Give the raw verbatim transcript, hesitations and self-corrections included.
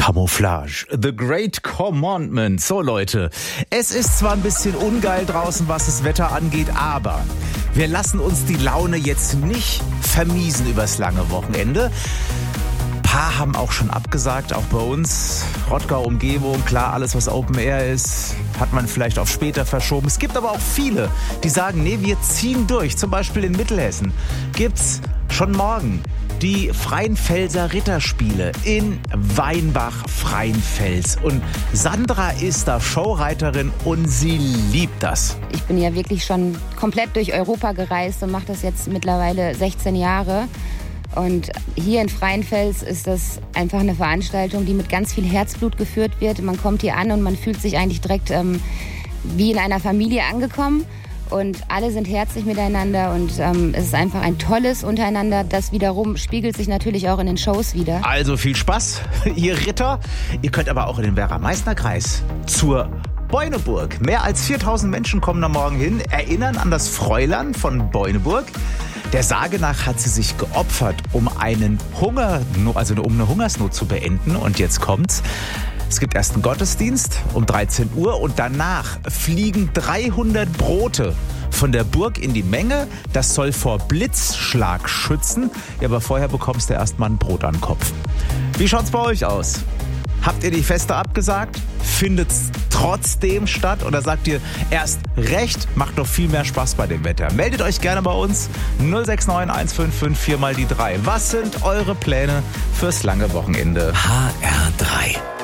Camouflage. The Great Commandment. So Leute, es ist zwar ein bisschen ungeil draußen, was das Wetter angeht, aber wir lassen uns die Laune jetzt nicht vermiesen übers lange Wochenende. Ein paar haben auch schon abgesagt, auch bei uns. Rottgau-Umgebung, klar, alles was Open Air ist, hat man vielleicht auf später verschoben. Es gibt aber auch viele, die sagen, nee, wir ziehen durch. Zum Beispiel in Mittelhessen gibt's schon morgen die Freienfelser Ritterspiele in Weinbach-Freienfels. Und Sandra ist da Showreiterin und sie liebt das. Ich bin ja wirklich schon komplett durch Europa gereist und mache das jetzt mittlerweile sechzehn Jahre. Und hier in Freienfels ist das einfach eine Veranstaltung, die mit ganz viel Herzblut geführt wird. Man kommt hier an und man fühlt sich eigentlich direkt ähm, wie in einer Familie angekommen. Und alle sind herzlich miteinander und ähm, es ist einfach ein tolles Untereinander. Das wiederum spiegelt sich natürlich auch in den Shows wieder. Also viel Spaß, ihr Ritter. Ihr könnt aber auch in den Werra-Meißner-Kreis zur Beuneburg. Mehr als viertausend Menschen kommen da morgen hin, erinnern an das Fräulein von Beuneburg. Der Sage nach hat sie sich geopfert, um einen Hunger, also um eine Hungersnot zu beenden. Und jetzt kommt's. Es gibt erst einen Gottesdienst um dreizehn Uhr und danach fliegen dreihundert Brote von der Burg in die Menge. Das soll vor Blitzschlag schützen. Ja, aber vorher bekommst du erstmal ein Brot an den Kopf. Wie schaut's bei euch aus? Habt ihr die Feste abgesagt? Findet's trotzdem statt? Oder sagt ihr erst recht? Macht doch viel mehr Spaß bei dem Wetter. Meldet euch gerne bei uns. null sechs neun eins fünf fünf vier mal die drei. Was sind eure Pläne fürs lange Wochenende? H R drei.